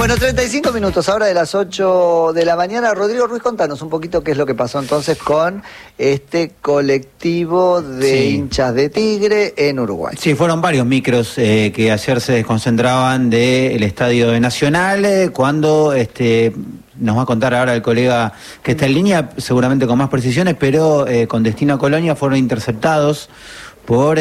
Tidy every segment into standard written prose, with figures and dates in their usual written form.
Bueno, 35 minutos, ahora de las 8 de la mañana. Rodrigo Ruiz, contanos un poquito qué es lo que pasó entonces con este colectivo de hinchas de Tigre en Uruguay. Sí, fueron varios micros que ayer se desconcentraban del Estadio de Nacional, cuando nos va a contar ahora el colega que está en línea, seguramente con más precisiones, pero con destino a Colonia fueron interceptados por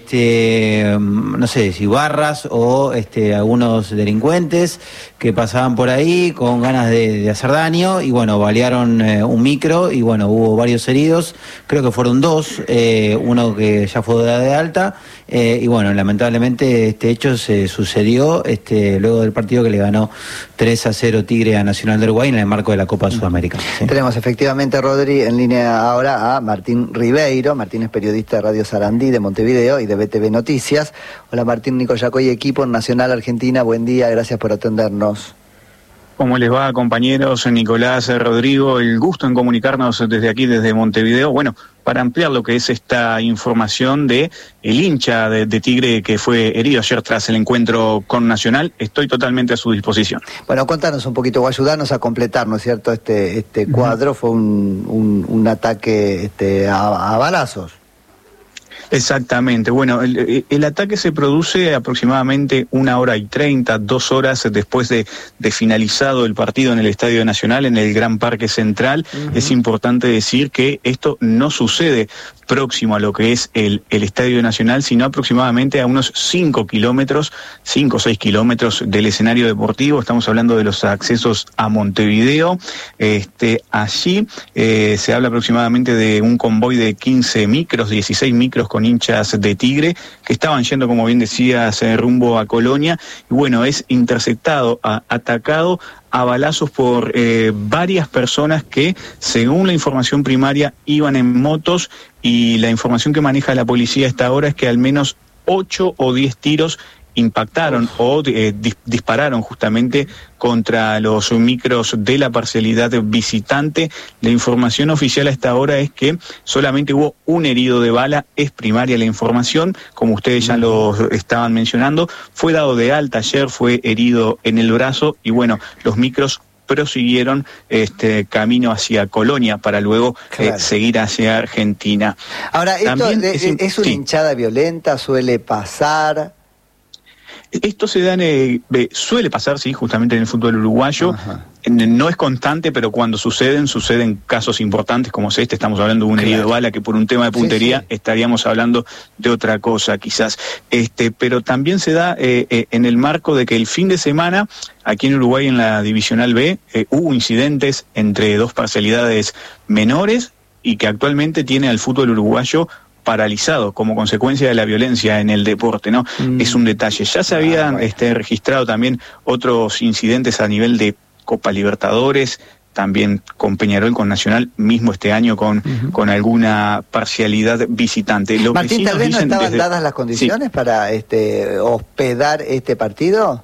no sé si barras o algunos delincuentes que pasaban por ahí con ganas de hacer daño, y bueno, balearon un micro, y bueno, hubo varios heridos, creo que fueron dos, uno que ya fue de alta, y bueno, lamentablemente este hecho se sucedió luego del partido que le ganó 3-0 Tigre a Nacional de Uruguay en el marco de la Copa Sudamericana. ¿Sí? Tenemos efectivamente, Rodri, en línea ahora a Martín Ribeiro. Martín es periodista de Radio Sarandí de Montevideo y de BTV Noticias. Hola Martín, Nico Yacoy, equipo en Nacional Argentina, buen día, gracias por atendernos. ¿Cómo les va, compañeros? Nicolás, Rodrigo, el gusto en comunicarnos desde aquí, desde Montevideo. Bueno, para ampliar lo que es esta información de el hincha de Tigre que fue herido ayer tras el encuentro con Nacional, estoy totalmente a su disposición. Bueno, contanos un poquito o ayudarnos a completar, ¿no es cierto? Este cuadro fue un ataque a balazos. Exactamente. Bueno, el ataque se produce aproximadamente 1h30, 2 horas después de finalizado el partido en el Estadio Nacional, en el Gran Parque Central. Es importante decir que esto no sucede próximo a lo que es el Estadio Nacional, sino aproximadamente a unos 5 o 6 kilómetros del escenario deportivo. Estamos hablando de los accesos a Montevideo. Allí se habla aproximadamente de un convoy de 15 micros, 16 micros con hinchas de Tigre, que estaban yendo, como bien decías, rumbo a Colonia, y bueno, es interceptado, atacado a balazos por varias personas que, según la información primaria, iban en motos, y la información que maneja la policía a esta hora es que al menos 8 o 10 tiros impactaron o dispararon justamente contra los micros de la parcialidad visitante. La información oficial a esta hora es que solamente hubo un herido de bala, es primaria la información, como ustedes ya lo estaban mencionando, fue dado de alta ayer, fue herido en el brazo, y bueno, los micros prosiguieron camino hacia Colonia para luego seguir hacia Argentina. Ahora, ¿esto es una hinchada violenta? ¿Suele pasar? Esto se da suele pasar, sí, justamente en el fútbol uruguayo. No es constante, pero cuando suceden casos importantes como este. Estamos hablando de un herido de bala, que por un tema de puntería estaríamos hablando de otra cosa quizás. Pero también se da en el marco de que el fin de semana, aquí en Uruguay, en la Divisional B, hubo incidentes entre dos parcialidades menores, y que actualmente tiene al fútbol uruguayo paralizado como consecuencia de la violencia en el deporte, ¿no? Es un detalle. Ya se habían registrado también otros incidentes a nivel de Copa Libertadores, también con Peñarol, con Nacional, mismo este año con alguna parcialidad visitante. Martín, ¿tal vez no estaban dadas las condiciones para hospedar este partido?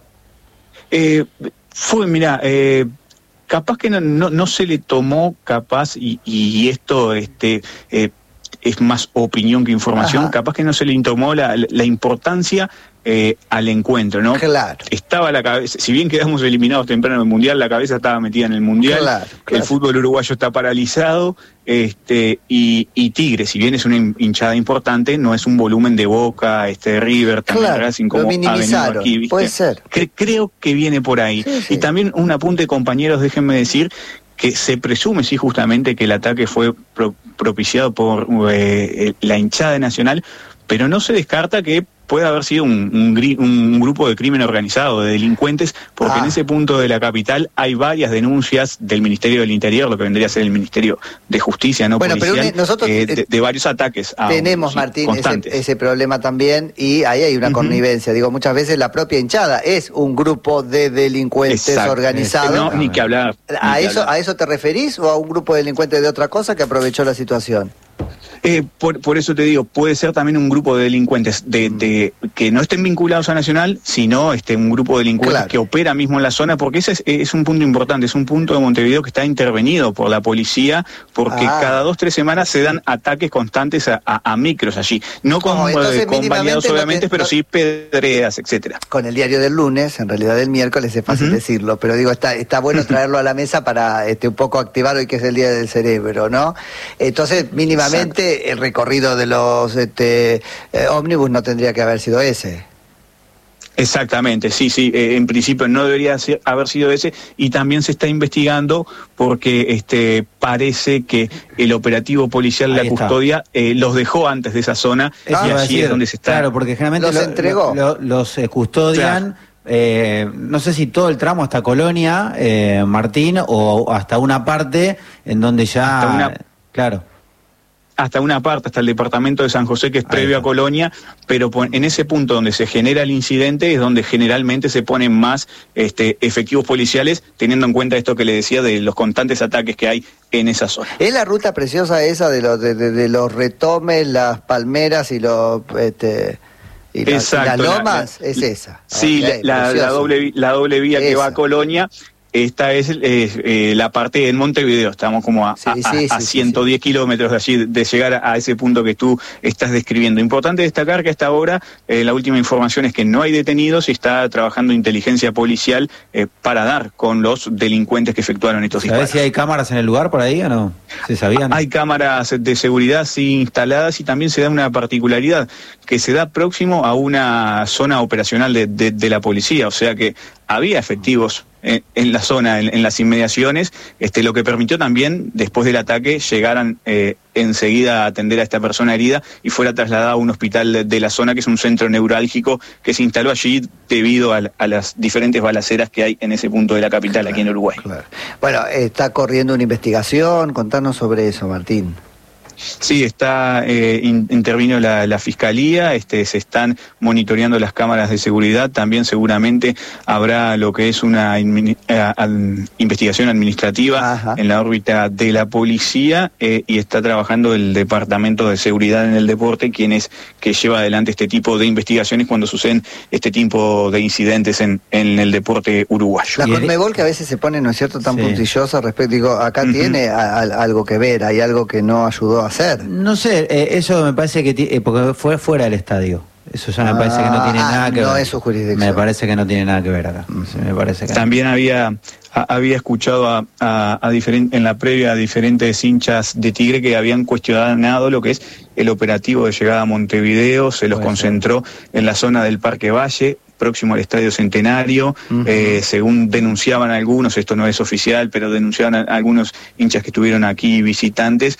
Capaz que no se le tomó, capaz, y esto es más opinión que información. Capaz que no se le tomó la importancia al encuentro, ¿no? Claro. Estaba la cabeza, si bien quedamos eliminados temprano del Mundial, la cabeza estaba metida en el Mundial. Claro. El fútbol uruguayo está paralizado, y Tigre, si bien es una hinchada importante, no es un volumen de Boca, River, también Racing, como lo minimizaron, aquí, ¿viste? Puede ser. Creo que viene por ahí. Y también un apunte, compañeros, déjenme decir que se presume, sí, justamente, que el ataque fue propiciado por la hinchada de Nacional, pero no se descarta que puede haber sido un grupo de crimen organizado, de delincuentes, porque en ese punto de la capital hay varias denuncias del Ministerio del Interior, lo que vendría a ser el Ministerio de Justicia, no policial, pero nosotros de varios ataques. Tenemos, Martín, ese problema también, y ahí hay una connivencia. Digo, muchas veces la propia hinchada es un grupo de delincuentes organizados. No, ni que hablar. ¿A eso te referís, o a un grupo de delincuentes de otra cosa que aprovechó la situación? Por eso te digo, puede ser también un grupo de delincuentes que no estén vinculados a Nacional, sino un grupo de delincuentes que opera mismo en la zona, porque ese es un punto importante, es un punto de Montevideo que está intervenido por la policía, porque cada 2-3 semanas se dan ataques constantes a micros allí, no con baleados obviamente, pero sí pedreas, etcétera. Con el diario del lunes, en realidad del miércoles, es fácil decirlo, pero digo, está bueno traerlo a la mesa para un poco activar hoy que es el Día del Cerebro, ¿no? Entonces, mínimamente, el recorrido de los ómnibus no tendría que haber sido ese. Exactamente, sí, en principio no debería haber sido ese, y también se está investigando porque parece que el operativo policial de la custodia los dejó antes de esa zona, y allí es donde se está... Claro, porque generalmente los entregó. Los custodian, no sé si todo el tramo hasta Colonia, Martín, o hasta una parte en donde ya... Hasta una parte, hasta el departamento de San José, que es previo a Colonia, pero en ese punto donde se genera el incidente es donde generalmente se ponen más efectivos policiales, teniendo en cuenta esto que le decía de los constantes ataques que hay en esa zona. ¿Es la ruta preciosa esa de los retomes, las palmeras y los... y las lomas? Es esa. Sí, la doble vía que va a Colonia. Esta es la parte en Montevideo, estamos como a 110 kilómetros de allí, de llegar a ese punto que tú estás describiendo. Importante destacar que hasta ahora la última información es que no hay detenidos y está trabajando inteligencia policial para dar con los delincuentes que efectuaron estos disparos. ¿Sabes si hay cámaras en el lugar por ahí o no? ¿Se sabían? Hay cámaras de seguridad instaladas, y también se da una particularidad, que se da próximo a una zona operacional de la policía, o sea que había efectivos en la zona, en las inmediaciones, lo que permitió también, después del ataque, llegaran enseguida a atender a esta persona herida y fuera trasladada a un hospital de la zona, que es un centro neurálgico que se instaló allí debido a las diferentes balaceras que hay en ese punto de la capital, aquí en Uruguay. Claro. Bueno, está corriendo una investigación, contanos sobre eso, Martín. Sí, intervino la Fiscalía, se están monitoreando las cámaras de seguridad, también seguramente habrá lo que es una investigación administrativa en la órbita de la policía, y está trabajando el Departamento de Seguridad en el Deporte, que lleva adelante este tipo de investigaciones cuando suceden este tipo de incidentes en el deporte uruguayo. La Conmebol, que a veces se pone, ¿no es cierto?, tan puntillosa respecto, digo, acá tiene algo que ver, hay algo que no ayudó a hacer. No sé, eso me parece que porque fue fuera del estadio. Eso ya me parece que no tiene nada que ver. No es su jurisdicción. Me parece que no tiene nada que ver acá. Me parece que también había escuchado en la previa a diferentes hinchas de Tigre que habían cuestionado lo que es el operativo de llegada a Montevideo, se los concentró en la zona del Parque Valle, próximo al Estadio Centenario, según denunciaban algunos, esto no es oficial, pero denunciaban algunos hinchas que estuvieron aquí visitantes,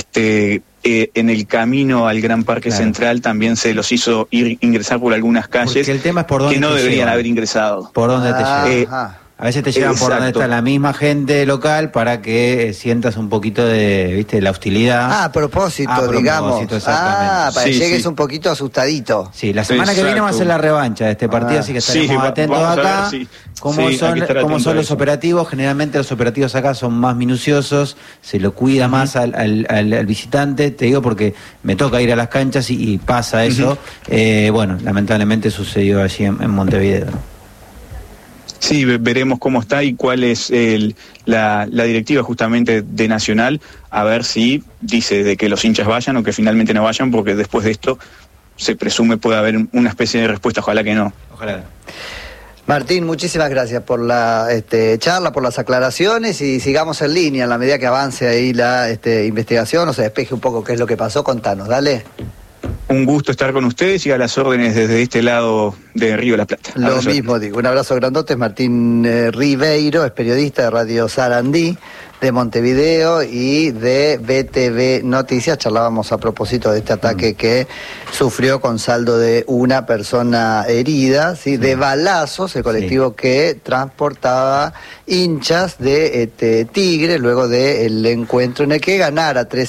en el camino al Gran Parque Central también se los hizo ingresar por algunas calles. Porque el tema es por dónde que no deberían haber ingresado. ¿Por dónde te llevan? A veces te llevan por donde está la misma gente local para que sientas un poquito de, ¿viste?, la hostilidad. A propósito, digamos. Para que llegues un poquito asustadito. Sí, la semana que viene va a ser la revancha de este partido, así que estaremos atentos acá. ¿Cómo son los operativos? Generalmente los operativos acá son más minuciosos, se lo cuida más al visitante, te digo porque me toca ir a las canchas y pasa eso. Bueno, lamentablemente sucedió allí en Montevideo, ¿no? Sí, veremos cómo está y cuál es la directiva justamente de Nacional, a ver si dice de que los hinchas vayan o que finalmente no vayan, porque después de esto se presume puede haber una especie de respuesta, ojalá que no. Ojalá. Martín, muchísimas gracias por la charla, por las aclaraciones, y sigamos en línea en la medida que avance ahí la investigación o se despeje un poco qué es lo que pasó. Contanos, dale. Un gusto estar con ustedes y a las órdenes desde este lado de Río de la Plata. Lo mismo digo, un abrazo grandote. Martín Ribeiro, es periodista de Radio Sarandí, de Montevideo y de BTV Noticias. Charlábamos a propósito de este ataque que sufrió con saldo de una persona herida, ¿sí? De balazos, el colectivo que transportaba hinchas de Tigre luego del encuentro en el que ganara 3